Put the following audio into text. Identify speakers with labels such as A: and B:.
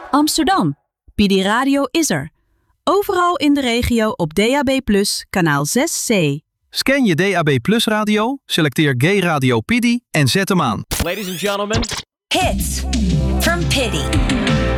A: Amsterdam. Pidi Radio is er. Overal in de regio op DAB+, kanaal 6C.
B: Scan je DAB Plus radio, selecteer Gay Radio Pidi en zet hem aan.
C: Ladies and gentlemen.
D: Hits from Pidi.